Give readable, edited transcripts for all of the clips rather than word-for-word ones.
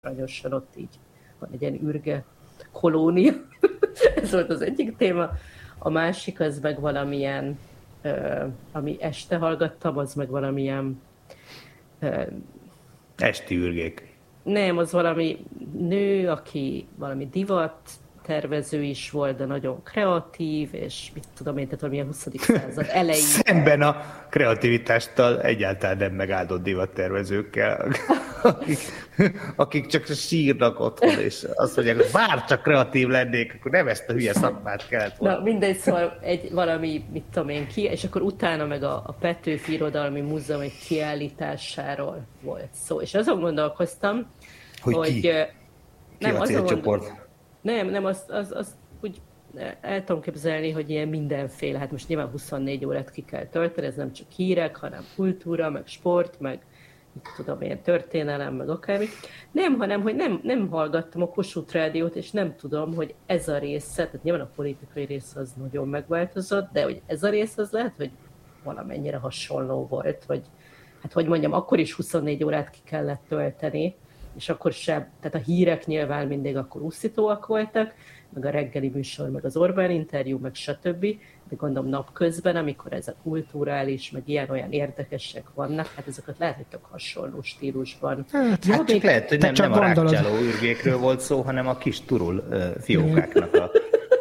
arányosan ott így van egy ilyen ürge kolónia. Ez volt az egyik téma. A másik az meg valamilyen, ami este hallgattam, az meg valamilyen... Esti ürgék. Nem, az valami nő, aki valami divat tervező is volt, de nagyon kreatív, és mit tudom én, tehát valamilyen 20. század elején. Szemben a kreativitástól egyáltalán nem megáldott divattervezőkkel, akik csak sírnak otthon, és azt mondják, hogy bár csak kreatív lennék, akkor nem ezt a hülye szakmát kellett volna. Na mindegy, szóval valami, mit tudom én ki, és akkor utána meg a Petőfi Irodalmi Múzeum egy kiállításáról volt szó. És azon gondolkoztam, hogy ki nem, a célcsoport? Nem, azt úgy el tudom képzelni, hogy ilyen mindenféle, hát most nyilván 24 órát ki kell tölteni, ez nem csak hírek, hanem kultúra, meg sport, meg mit tudom én, történelem, meg akármi. Nem, hanem, hogy nem hallgattam a Kossuth Rádiót, és nem tudom, hogy ez a része, tehát nyilván a politikai része az nagyon megváltozott, de hogy ez a része az lehet, hogy valamennyire hasonló volt, vagy hát hogy mondjam, akkor is 24 órát ki kellett tölteni, és akkor sem, tehát a hírek nyilván mindig akkor úszítóak voltak, meg a reggeli műsor, meg az Orbán interjú, meg stb. De gondolom napközben, amikor ez a kulturális, meg ilyen-olyan érdekesek vannak, hát ezeket lehet, hogy tök hasonló stílusban. Hát csak lehet, hogy nem a rákcsáló ürgékről volt szó, hanem a kis turul fiókáknak a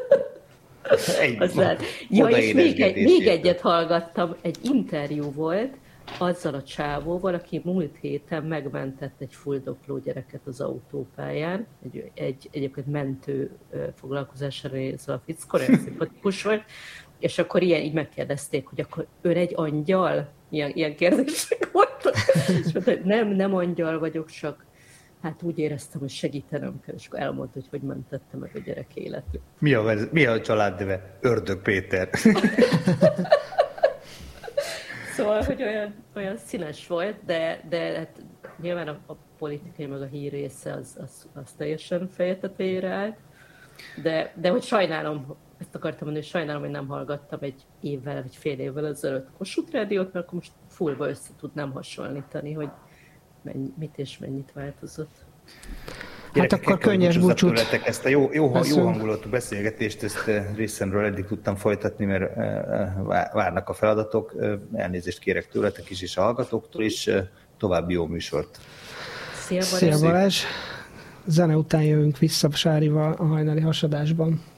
és még egyet hallgattam, egy interjú volt, azzal a csávóval, aki múlt héten megmentett egy fuldokló gyereket az autópályán, egy egyébként mentő foglalkozására részve a fickó, szimpatikus volt, és akkor így megkérdezték, hogy akkor ön egy angyal? Ilyen kérdések voltak. És mondta, hogy nem angyal vagyok, csak hát úgy éreztem, hogy segítenem kell, és akkor elmondta, hogy mentette meg a gyerek életét. Mi a család-neve? Ördög Péter. Szóval, hogy olyan színes volt, de hát nyilván a politikai meg a hír része az teljesen feje tetejére állt. De hogy sajnálom, ezt akartam mondani, hogy sajnálom, hogy nem hallgattam egy évvel vagy fél évvel ezelőtt Kossuth Rádiót, mert akkor most fullba össze tudnám hasonlítani, hogy mit és mennyit változott. Hát akkor könnyes búcsút. Ezt a jó hangulatú beszélgetést, ezt részemről eddig tudtam folytatni, mert várnak a feladatok. Elnézést kérek tőletek is, és a hallgatóktól is. További jó műsort. Szia Balázs! Szia Balázs! Zene után jövünk vissza Sárival a hajnali hasadásban.